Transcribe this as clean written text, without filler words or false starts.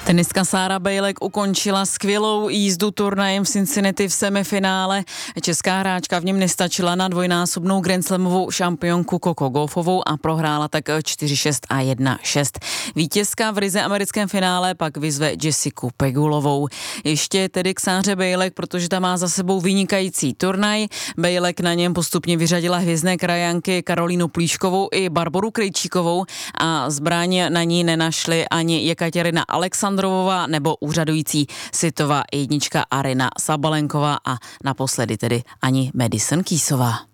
Tenistka Sára Bejlek ukončila skvělou jízdu turnajem v Cincinnati v semifinále. Česká hráčka v něm nestačila na dvojnásobnou grandslamovou šampionku Coco Gauffovou a prohrála tak 4-6 a 1-6. Vítězka v ryze americkém finále pak vyzve Jessiku Pegulovou. Ještě tedy k Sáře Bejlek, protože ta má za sebou vynikající turnaj. Bejlek na něm postupně vyřadila hvězdné krajanky Karolínu Plíškovou i Barboru Krejčíkovou a zbraň na ní nenašly ani Jekaterina Alexandrová nebo úřadující světová jednička Aryna Sabalenková a naposledy tedy ani Madison Keysová.